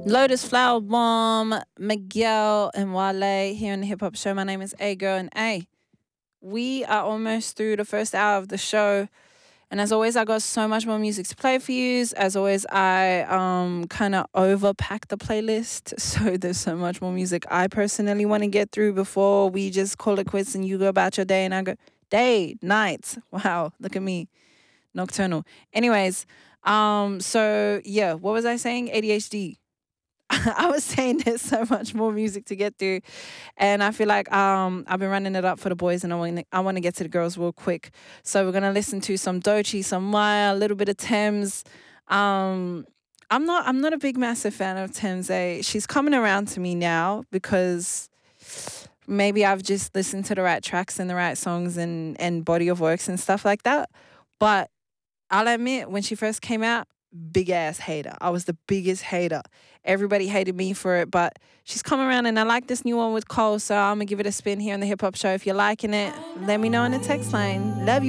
Lotus Flower Bomb, Miguel, and Wale here in the Hip Hop Show. My name is A Girl, and A. We are almost through the first hour of the show. And as always, I got so much more music to play for you. As always, I kind of overpack the playlist. So there's so much more music I personally want to get through before we just call it quits and you go about your day and I go, day, night. Wow, look at me. Nocturnal. Anyways, so yeah, what was I saying? ADHD. I was saying there's so much more music to get through, and I feel like I've been running it up for the boys, and I want to get to the girls real quick. So we're gonna listen to some Doechii, some Maya, a little bit of Thames. I'm not a big massive fan of Thames. She's coming around to me now because maybe I've just listened to the right tracks and the right songs and body of works and stuff like that. But I'll admit, when she first came out, big ass hater. I was the biggest hater. Everybody hated me for it, but she's come around and I like this new one with Cole, so I'm gonna give it a spin here on the Hip Hop Show. If you're liking it, let me know in the text line. Love you.